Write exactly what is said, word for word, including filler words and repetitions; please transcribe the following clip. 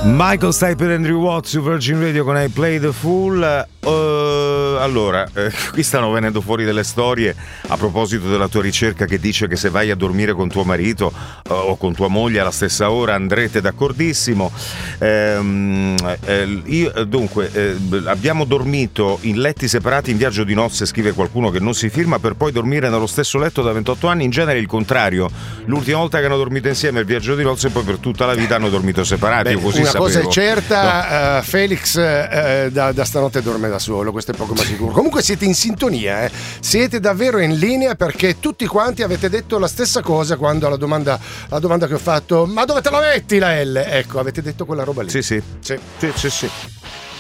Michael Stipe e Andrew Watts su Virgin Radio con I Play the Fool. Uh, allora, eh, qui stanno venendo fuori delle storie a proposito della tua ricerca che dice che se vai a dormire con tuo marito uh, o con tua moglie alla stessa ora andrete d'accordissimo. Ehm, eh, io, dunque, eh, abbiamo dormito in letti separati in viaggio di nozze, scrive qualcuno che non si firma, per poi dormire nello stesso letto da ventotto anni. In genere il contrario. L'ultima volta che hanno dormito insieme il viaggio di nozze, poi per tutta la vita hanno dormito separati. Beh, così una sapevo. cosa è certa, No. uh, Felix uh, da, da stanotte dorme da solo, questo è poco ma sicuro. Comunque siete in sintonia, eh? Siete davvero in linea, perché tutti quanti avete detto la stessa cosa quando alla domanda, la domanda che ho fatto: ma dove te la metti la L? Ecco, avete detto quella roba lì. Sì, sì. Sì, sì, sì, sì.